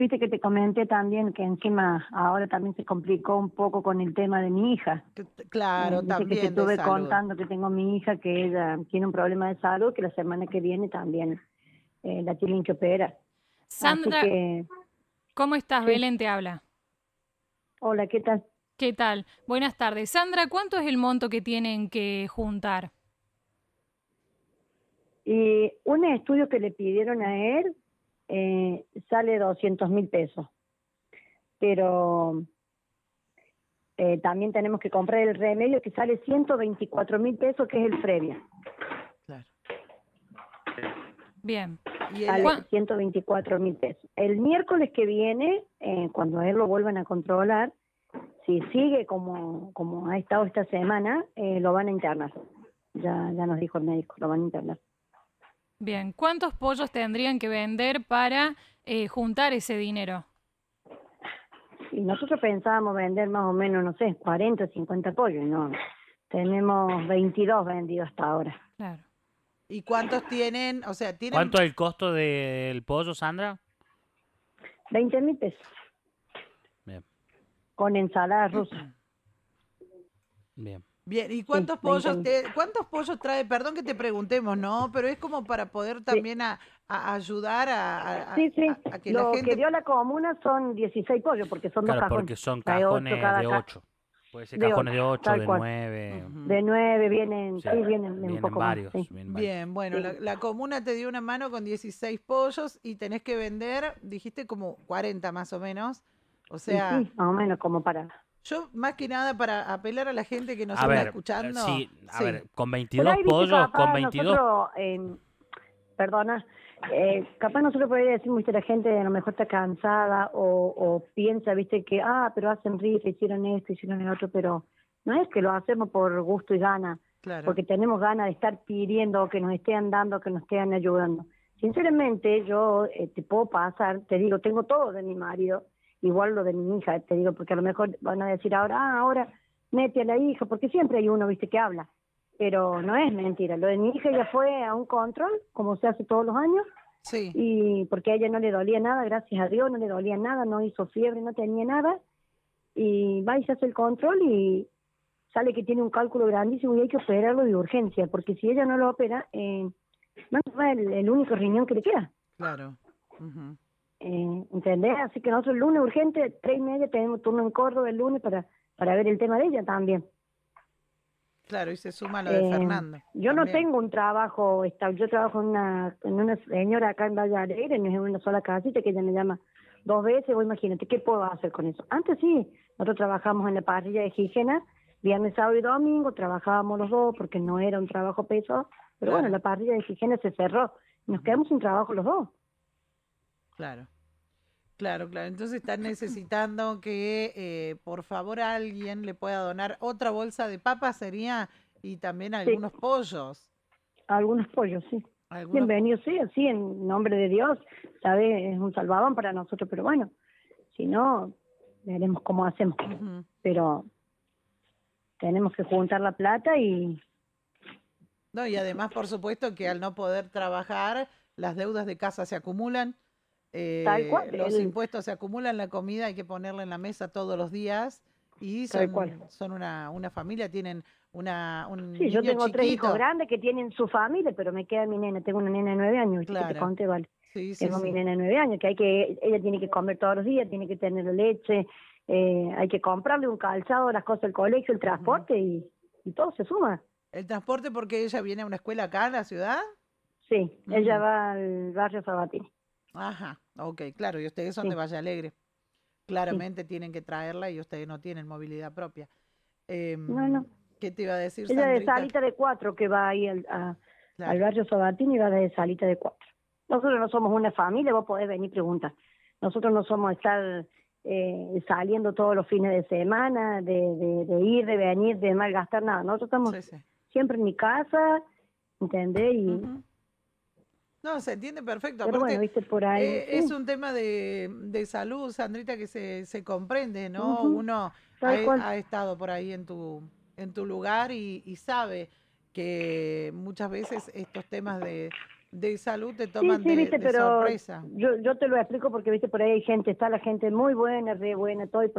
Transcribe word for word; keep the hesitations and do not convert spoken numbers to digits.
viste que te comenté también que encima ahora también se complicó un poco con el tema de mi hija. Que- Eh, Claro, viste que te también de estuve salud. contando que tengo mi hija que ella tiene un problema de salud, que la semana que viene también eh, la tienen que operar. Así Sandra, que, ¿cómo estás? sí, Belén te habla. hola, ¿qué tal? ¿Qué tal? Buenas tardes. Sandra, ¿cuánto es el monto que tienen que juntar? Y un estudio que le pidieron a él eh, sale doscientos mil pesos, pero eh, también tenemos que comprar el remedio que sale ciento veinticuatro mil pesos, que es el Previa. Claro. Bien. Y el, Sale ¿Cuán- ciento veinticuatro mil pesos. El miércoles que viene, eh, cuando a él lo vuelvan a controlar, si sigue como, como ha estado esta semana, eh, lo van a internar. Ya, ya nos dijo el médico, lo van a internar. Bien. ¿Cuántos pollos tendrían que vender para eh, juntar ese dinero? Y nosotros pensábamos vender más o menos, no sé, cuarenta, cincuenta pollos, no. Tenemos veintidós vendidos hasta ahora. Claro. ¿Y cuántos tienen? O sea, tienen... ¿Cuánto es el costo del pollo, Sandra? veinte mil pesos, Bien, con ensalada rusa. bien. Bien, ¿y cuántos Sí, veinte pollos mil. te, cuántos pollos trae? Perdón que te preguntemos, ¿no? Pero es como para poder Sí, también a, a ayudar a, a- sí, sí. a- a que la Lo que gente... dio la comuna son dieciséis pollos, porque son dos Claro, cajones. porque son Trae ocho cajones cada de ca ocho. Puede ser de cajones ocho, de ocho, tal de cual. nueve. Ujú. De nueve vienen, Sí, sí, vienen un vienen poco más, varios, sí. vienen varios. Bien, bueno, Sí. la, la comuna te dio una mano con dieciséis pollos y tenés que vender, dijiste como cuarenta más o menos. O Y sea, sí, más o menos como para... yo más que nada para apelar a la gente que nos A está ver, eh, escuchando. sí, a Sí, ver, con Por veintidós ahí, viste, pollos, con capaz veintidós, nosotros, eh, perdona, eh, capaz nosotros podríamos decir, viste, la gente a lo mejor está cansada o, o piensa, viste, que, ah, pero hacen rifa, hicieron esto, hicieron el otro, pero no es que lo hacemos por gusto y gana, claro. porque tenemos ganas de estar pidiendo que nos estén dando, que nos estén ayudando. Sinceramente, yo eh, te puedo pasar, te digo, tengo todo de mi marido, igual lo de mi hija, te digo, porque a lo mejor van a decir ahora, ah, ahora mete a la hija, porque siempre hay uno, viste, que habla. Pero no es mentira, lo de mi hija ya fue a un control, como se hace todos los años, Sí, y porque a ella no le dolía nada, gracias a Dios, no le dolía nada, no hizo fiebre, no tenía nada, y va y se hace el control y sale que tiene un cálculo grandísimo y hay que operarlo de urgencia, porque si ella no lo opera, eh, no es el, el único riñón que le queda. claro. Ujú. Eh, ¿Entendés? Así que nosotros el lunes urgente, tres y media, tenemos turno en Córdoba el lunes para, para ver el tema de ella también. Claro, y se suma lo de Eh, Fernando. yo no También. tengo un trabajo estable, yo trabajo en una, en una señora acá en Valle Alegre, no es en una sola casita que ella me llama dos veces, vos imagínate, ¿qué puedo hacer con eso? Antes sí, nosotros trabajamos en la parrilla de Gijena, viernes, sábado y domingo, trabajábamos los dos porque no era un trabajo pesado, pero bueno, Claro. la parrilla de Gijena se cerró, nos quedamos sin trabajo los dos. Claro, claro, claro. Entonces están necesitando que eh, por favor alguien le pueda donar otra bolsa de papas, sería, y también Sí, algunos pollos. algunos pollos, sí. Algunos po- Bienvenido sea, sí, en nombre de Dios, ¿sabes? Es un salvador para nosotros, pero bueno, si no, veremos cómo hacemos. Ujú. Pero tenemos que juntar la plata y No, y además, por supuesto, que al no poder trabajar, las deudas de casa se acumulan, tal cual, eh, los el, impuestos se acumulan, la comida hay que ponerla en la mesa todos los días y tal cual. son, son una, una familia, tienen una, un Sí, yo niño tengo tres hijos chiquito. grandes que tienen su familia, pero me queda mi nena, tengo una nena de nueve años, ¿viste? Que te Claro, conté, vale. sí, sí, Tengo mi sí. nena de nueve años, que hay que, ella tiene que comer todos los días, tiene que tener leche, eh, hay que comprarle un calzado, las cosas del colegio, el Ujú. transporte y, y todo se suma. El transporte porque ella viene a una escuela acá en la ciudad. Sí, ella Ujú. va al barrio Sabatini. Ajá, ok, claro, y ustedes son de Sí, Valle Alegre. sí. Claramente tienen que traerla y ustedes no tienen movilidad propia. No, Em, no. ¿qué te iba a decir, Ella de Sandrita? Salita de Cuatro, que va ahí al, a- al Claro, barrio Sabatini y va de Salita de Cuatro. Nosotros no somos una familia, vos podés venir y preguntar. Nosotros no somos estar eh, saliendo todos los fines de semana, de, de, de ir, de venir, de malgastar nada. Nosotros estamos sí, sí. siempre en mi casa, ¿entendés? Y, Ujú. No, se entiende perfecto. pero bueno, Aparte, viste, por ahí, eh, es sí. un tema de, de salud, Sandrita, que se, se comprende, ¿no? Ujú, Uno ha, tal cual. ha estado por ahí en tu, en tu lugar y, y sabe que muchas veces estos temas de, de salud te Sí, toman sí, de, viste, de pero sorpresa. yo, yo te lo explico porque, viste, por ahí hay gente, está la gente muy buena, re buena, todo, y